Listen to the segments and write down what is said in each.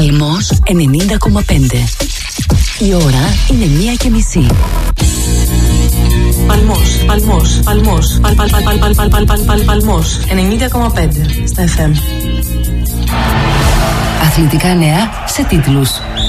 Παλμός 90,5. Η ώρα είναι 1:30. Παλμός 90,5 στα FM. Αθλητικά νέα σε τίτλους.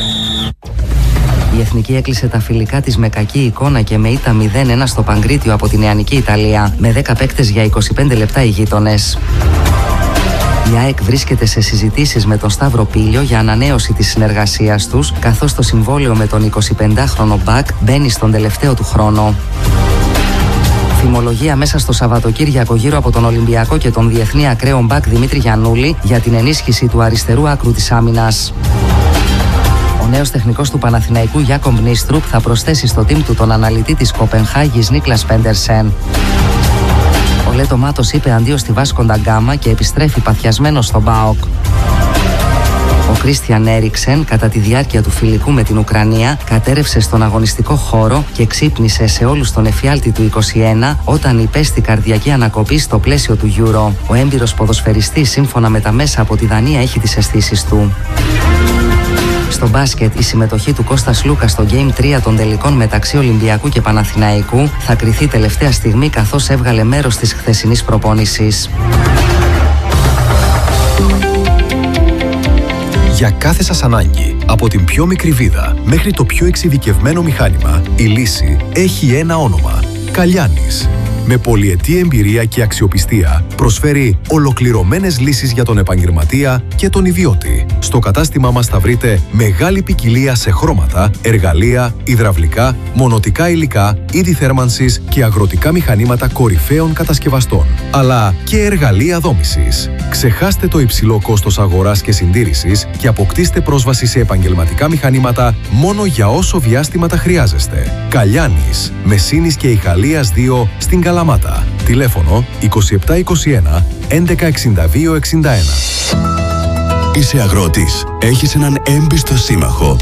Η Εθνική έκλεισε τα φιλικά της με κακή εικόνα και με ήττα 0-1 στο Παγκρίτιο από την νεανική Ιταλία, με 10 παίκτες για 25 λεπτά οι γείτονες. Η ΑΕΚ βρίσκεται σε συζητήσεις με τον Σταύρο Πήλιο για ανανέωση της συνεργασίας τους, καθώς το συμβόλαιο με τον 25χρονο μπακ μπαίνει στον τελευταίο του χρόνο. Θυμολογία μέσα στο Σαββατοκύριακο γύρω από τον Ολυμπιακό και τον διεθνή ακραίο μπακ Δημήτρη Γιαννούλη για την ενίσχυση του αριστερού άκρου της άμυνας. Ο νέος τεχνικός του Παναθηναϊκού Γιάκομ Νίστρουπ θα προσθέσει στο team του τον αναλυτή της Κοπενχάγης Νίκλας Πέντερσεν. Ο Λέτο Μάτος είπε αντίο στη Βάσκο ντα Γκάμα και επιστρέφει παθιασμένος στον ΠΑΟΚ. Ο Κρίστιαν Έριξεν, κατά τη διάρκεια του φιλικού με την Ουκρανία, κατέρευσε στον αγωνιστικό χώρο και ξύπνησε σε όλους τον εφιάλτη του 21 όταν υπέστη καρδιακή ανακοπή στο πλαίσιο του Euro. Ο έμπειρος ποδοσφαιριστής, σύμφωνα με τα μέσα από τη Δανία, έχει τις αισθήσεις του. Στο μπάσκετ, η συμμετοχή του Κώστας Λούκα στο Game 3 των τελικών μεταξύ Ολυμπιακού και Παναθηναϊκού θα κριθεί τελευταία στιγμή, καθώς έβγαλε μέρος της χθεσινής προπόνησης. Για κάθε σας ανάγκη, από την πιο μικρή βίδα μέχρι το πιο εξειδικευμένο μηχάνημα, η λύση έχει ένα όνομα: Καλιάνης. Με πολυετή εμπειρία και αξιοπιστία, προσφέρει ολοκληρωμένες λύσεις για τον επαγγελματία και τον ιδιώτη. Στο κατάστημά μας θα βρείτε μεγάλη ποικιλία σε χρώματα, εργαλεία, υδραυλικά, μονοτικά υλικά, είδη θέρμανσης και αγροτικά μηχανήματα κορυφαίων κατασκευαστών, αλλά και εργαλεία δόμησης. Ξεχάστε το υψηλό κόστος αγοράς και συντήρησης και αποκτήστε πρόσβαση σε επαγγελματικά μηχανήματα μόνο για όσο διάστημα τα χρειάζεστε. Καλιάνης, Μεσίνης και Ιχαλίας 2 στην Καλαμάτα. Τηλέφωνο 2721 1162 61. Είσαι αγρότης. Έχεις έναν έμπιστο σύμμαχο.